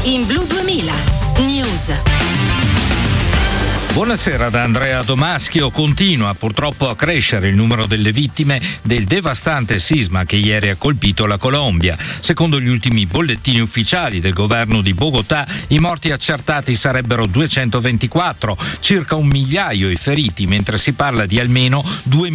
In Blu 2000 News. Buonasera da Andrea Domaschio. Continua purtroppo a crescere il numero delle vittime del devastante sisma che ieri ha colpito la Colombia. Secondo gli ultimi bollettini ufficiali del governo di Bogotà, i morti accertati sarebbero 224, circa 1 migliaio i feriti, mentre si parla di almeno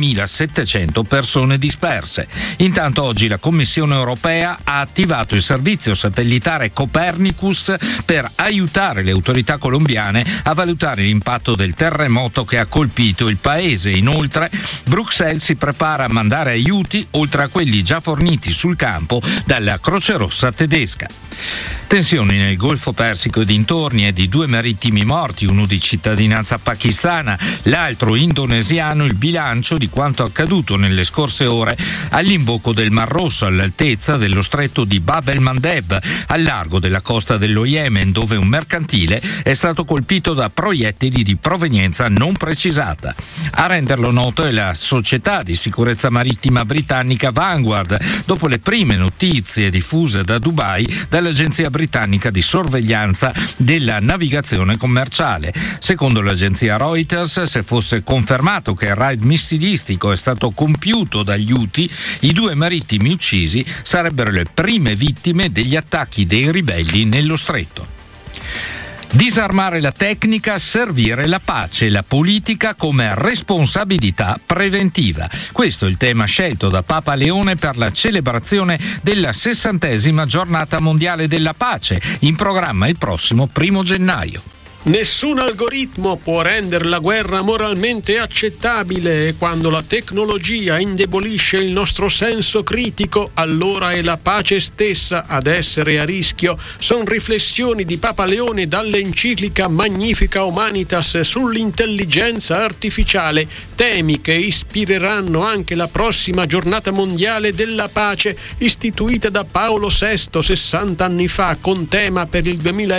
2.700 persone disperse. Intanto oggi la Commissione europea ha attivato il servizio satellitare Copernicus per aiutare le autorità colombiane a valutare l'impatto del terremoto che ha colpito il paese. Inoltre, Bruxelles si prepara a mandare aiuti oltre a quelli già forniti sul campo dalla Croce Rossa tedesca. Tensioni nel Golfo Persico e dintorni e di 2 marittimi morti, uno di cittadinanza pakistana, l'altro indonesiano. Il bilancio di quanto accaduto nelle scorse ore all'imbocco del Mar Rosso, all'altezza dello stretto di Bab el-Mandeb, al largo della costa dello Yemen, dove un mercantile è stato colpito da proiettili di provenienza non precisata. A renderlo noto è la società di sicurezza marittima britannica Vanguard, dopo le prime notizie diffuse da Dubai dall'agenzia britannica di sorveglianza della navigazione commerciale. Secondo l'agenzia Reuters, se fosse confermato che il raid missilistico è stato compiuto dagli Houthi, i 2 marittimi uccisi sarebbero le prime vittime degli attacchi dei ribelli nello stretto. Disarmare la tecnica, servire la pace, la politica come responsabilità preventiva. Questo è il tema scelto da Papa Leone per la celebrazione della 60ª giornata mondiale della pace, in programma il prossimo 1 gennaio. Nessun algoritmo può rendere la guerra moralmente accettabile e quando la tecnologia indebolisce il nostro senso critico, allora è la pace stessa ad essere a rischio. Sono riflessioni di Papa Leone dall'enciclica Magnifica Humanitas sull'intelligenza artificiale, temi che ispireranno anche la prossima giornata mondiale della pace, istituita da Paolo VI 60 anni fa con tema per il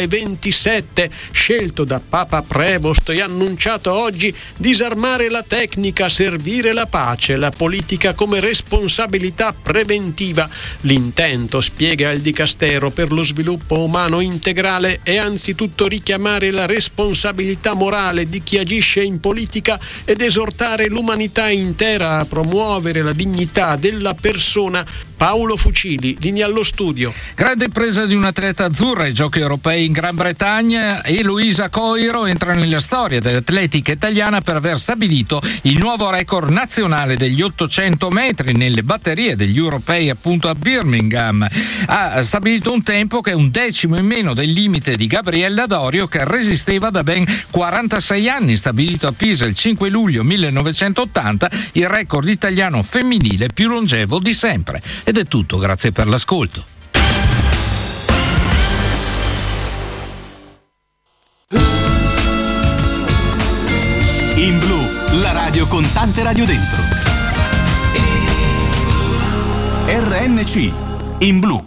2027, scelto da Papa Prevost e annunciato oggi: disarmare la tecnica, servire la pace, la politica come responsabilità preventiva. L'intento, spiega il Dicastero per lo sviluppo umano integrale, è anzitutto richiamare la responsabilità morale di chi agisce in politica ed esortare l'umanità intera a promuovere la dignità della persona. Paolo Fucili, linea allo studio. Grande presa di un atleta azzurra ai Giochi Europei in Gran Bretagna. Eloisa Coiro entra nella storia dell'atletica italiana per aver stabilito il nuovo record nazionale degli 800 metri nelle batterie degli europei appunto a Birmingham. Ha stabilito un tempo che è 1 decimo in meno del limite di Gabriella Dorio, che resisteva da ben 46 anni, stabilito a Pisa il 5 luglio 1980, il record italiano femminile più longevo di sempre. Ed è tutto, grazie per l'ascolto. In Blu, la radio con tante radio dentro. RNC, in Blu.